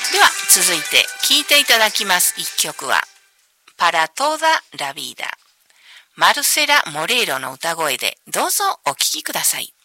では続いて聴いていただきます一曲はPara toda la vida、マルセラ・モレーロの歌声でどうぞお聴きください。